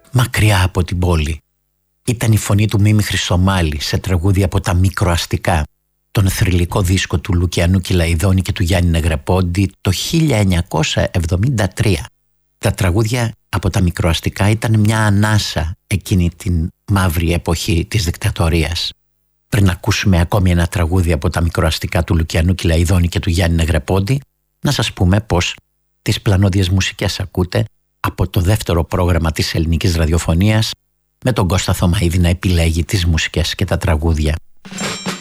μακριά από την πόλη. Ήταν η φωνή του Μίμη Χρυσομάλη σε τραγούδια από τα μικροαστικά, τον θρυλικό δίσκο του Λουκιανού Κυλαϊδόνη και του Γιάννη Νεγραπόντι το 1973. Τα τραγούδια από τα μικροαστικά ήταν μια ανάσα εκείνη την μαύρη εποχή της δικτατορίας. Πριν ακούσουμε ακόμη ένα τραγούδι από τα μικροαστικά του Λουκιανού Κυλαϊδόνη και του Γιάννη Νεγραπόντι, να σας πούμε πως τις πλανόδιες μουσικές ακούτε από το δεύτερο πρόγραμμα της ελληνικής ραδιοφωνίας, με τον Κώστα Θωμαίδη να επιλέγει τις μουσικές και τα τραγούδια.